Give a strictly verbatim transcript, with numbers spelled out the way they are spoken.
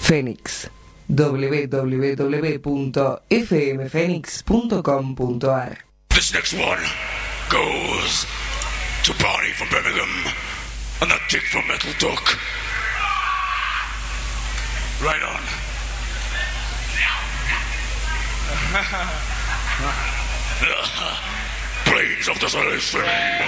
Fénix. w w w punto f m fénix punto com punto a r. This next one goes to Barney from Birmingham and that dick from Metal Duck. Right on. Plains of Desolation.